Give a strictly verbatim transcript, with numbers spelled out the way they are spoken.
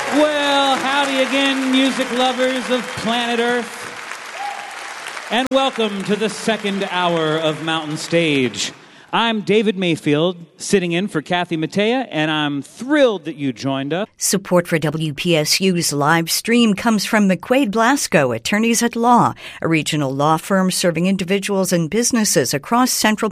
Well, howdy again, music lovers of planet Earth. And welcome to the second hour of Mountain Stage. I'm David Mayfield, sitting in for Kathy Mattea, and I'm thrilled that you joined us. Support for W P S U's live stream comes from McQuaid Blasco, Attorneys at Law, a regional law firm serving individuals and businesses across central